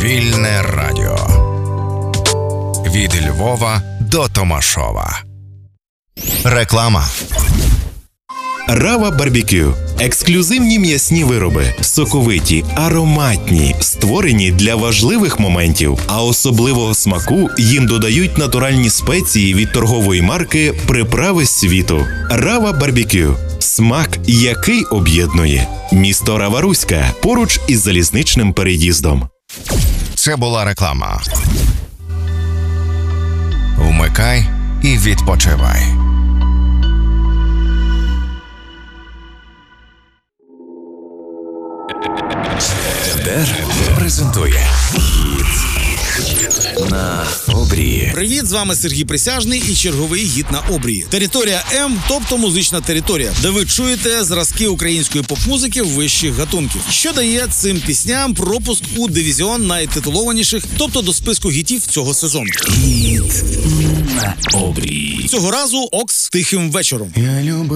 Вільне радіо. Від Львова до Томашова. Реклама. Рава Барбекю – ексклюзивні м'ясні вироби, соковиті, ароматні, створені для важливих моментів, а особливого смаку їм додають натуральні спеції від торгової марки «Приправи світу». Рава Барбекю – смак, який об'єднує. Місто Рава-Руська, поруч із залізничним переїздом. Це була реклама. Вмикай і відпочивай. ДР презентує «Гід на обрії». Привіт, з вами Сергій Присяжний і черговий «Гід на обрії». Територія М, тобто музична територія, де ви чуєте зразки української поп-музики вищих гатунків, що дає цим пісням пропуск у дивізіон найтитулованіших, тобто до списку гітів цього сезону. «Гід на обрії». Цього разу Окс «Тихим вечором». Я